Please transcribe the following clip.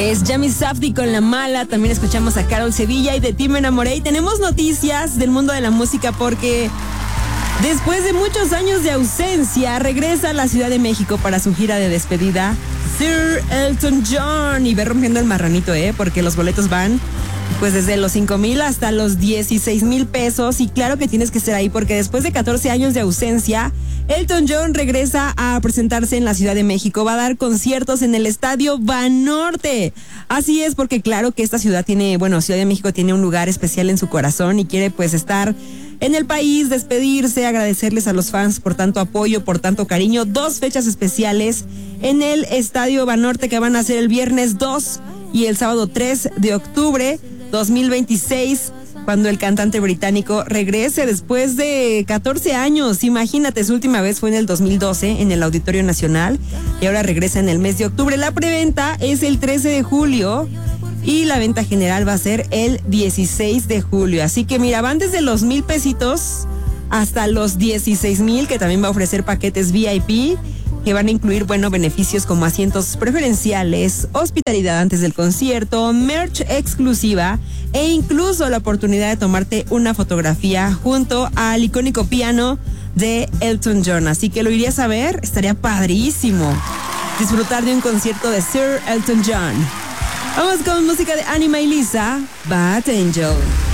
Es Yami Safdie con La Mala. También escuchamos a Carol Sevilla y De Ti Me Enamoré. Y tenemos noticias del mundo de la música porque después de muchos años de ausencia regresa a la Ciudad de México para su gira de despedida Sir Elton John. Y ve rompiendo el marranito, porque los boletos van pues desde los 5,000 hasta los 16,000 pesos. Y claro que tienes que estar ahí porque después de 14 años de ausencia, Elton John regresa a presentarse en la Ciudad de México. Va a dar conciertos en el Estadio Banorte. Así es, porque claro que esta ciudad tiene, Ciudad de México tiene un lugar especial en su corazón y quiere pues estar en el país, despedirse, agradecerles a los fans por tanto apoyo, por tanto cariño. 2 fechas especiales en el Estadio Banorte que van a ser el viernes 2 y el sábado 3 de octubre 2026. Cuando el cantante británico regrese después de 14 años. Imagínate, su última vez fue en el 2012 en el Auditorio Nacional y ahora regresa en el mes de octubre. La preventa es el 13 de julio y la venta general va a ser el 16 de julio. Así que mira, van desde los 1,000 pesitos hasta los 16,000, que también va a ofrecer paquetes VIP que van a incluir, beneficios como asientos preferenciales, hospitalidad antes del concierto, merch exclusiva e incluso la oportunidad de tomarte una fotografía junto al icónico piano de Elton John. Así que lo irías a ver, estaría padrísimo disfrutar de un concierto de Sir Elton John. Vamos con música de Anima y Lisa, Bad Angel.